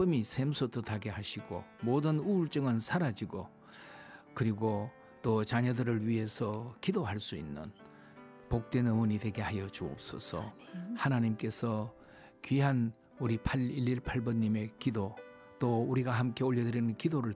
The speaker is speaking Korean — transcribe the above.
기쁨이 샘솟듯하게 하시고 모든 우울증은 사라지고 그리고 또 자녀들을 위해서 기도할 수 있는 복된 어머니 되게 하여 주옵소서. 하나님께서 귀한 우리 8118번님의 기도 또 우리가 함께 올려드리는 기도를